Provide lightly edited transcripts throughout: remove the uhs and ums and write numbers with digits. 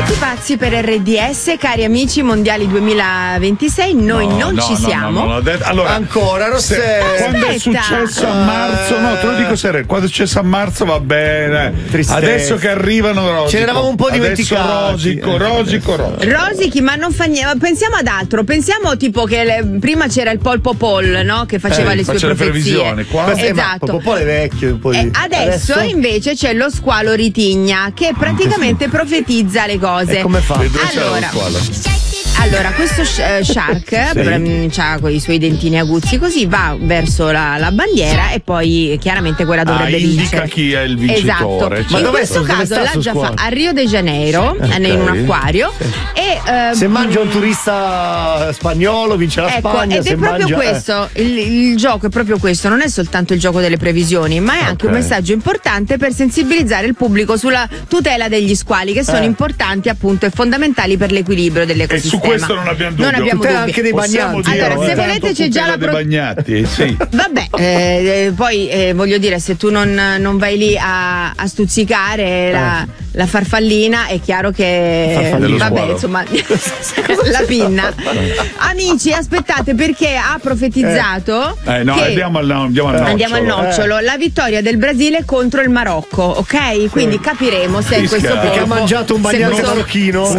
Tutti pazzi per RDS, cari amici mondiali 2026, noi non ci siamo. No, allora, ancora, quando è successo a marzo, no, te lo dico serio, quando è successo a marzo va bene. Tristezza. Adesso che arrivano Rosico. Ce ne eravamo un po' dimenticati. Rosichi, ma non fa niente. Pensiamo ad altro, pensiamo tipo che prima c'era il Polpo Pol, no? Che faceva le sue profezie. Qua. Esatto. Polpo Pol è vecchio. Un po' adesso invece c'è lo squalo Ritigna che praticamente profetizza le cose. E come fa? Allora, questo Shark ha i suoi dentini aguzzi, così va verso la bandiera e poi chiaramente quella dovrebbe indica vincere. chi è il vincitore. Esatto. Ma in questo caso l'ha già fatto a Rio de Janeiro, in un acquario. E, se mangia un turista spagnolo vince la Spagna. Ed è proprio questo, il gioco è proprio questo, non è soltanto il gioco delle previsioni, ma è anche un messaggio importante per sensibilizzare il pubblico sulla tutela degli squali, che sono importanti appunto e fondamentali per l'equilibrio dell'ecosistema. Questo non abbiamo dubbio. Anche dei bagnati. Allora, se volete c'è già la bagnati, sì. Vabbè, poi voglio dire, se tu non vai lì a stuzzicare la farfallina, è chiaro che vabbè, insomma, la pinna. Amici, aspettate, perché ha profetizzato andiamo al nocciolo, la vittoria del Brasile contro il Marocco, ok? Quindi capiremo se questo perché ha mangiato un bagnato marocchino.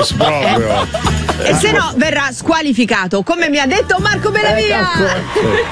Proprio. E se no verrà squalificato, come mi ha detto Marco Bellavia.